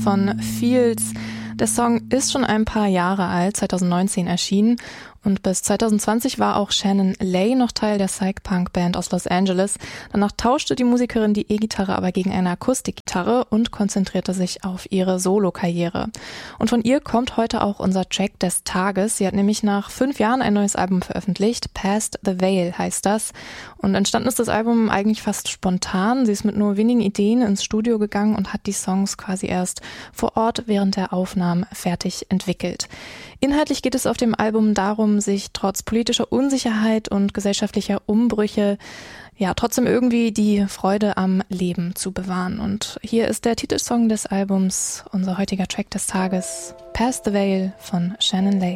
von Fields. Der Song ist schon ein paar Jahre alt, 2019 erschienen. Und bis 2020 war auch Shannon Lay noch Teil der Psych-Punk-Band aus Los Angeles. Danach tauschte die Musikerin die E-Gitarre aber gegen eine Akustikgitarre und konzentrierte sich auf ihre Solo-Karriere. Und von ihr kommt heute auch unser Track des Tages. Sie hat nämlich nach 5 Jahren ein neues Album veröffentlicht. Past the Veil heißt das. Und entstanden ist das Album eigentlich fast spontan. Sie ist mit nur wenigen Ideen ins Studio gegangen und hat die Songs quasi erst vor Ort während der Aufnahmen fertig entwickelt. Inhaltlich geht es auf dem Album darum, sich trotz politischer Unsicherheit und gesellschaftlicher Umbrüche trotzdem irgendwie die Freude am Leben zu bewahren. Und hier ist der Titelsong des Albums, unser heutiger Track des Tages, Past the Veil von Shannon Lay.